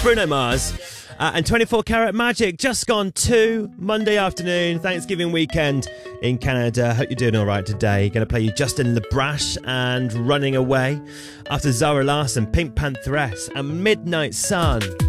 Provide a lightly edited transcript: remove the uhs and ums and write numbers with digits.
Bruno Mars. And 24 Karat Magic, just gone 2 Monday afternoon, Thanksgiving weekend in Canada. Hope you're doing all right today. Going to play you Justin LeBrash and Running Away. After Zara Larsson, Pink Pantheress and Midnight Sun.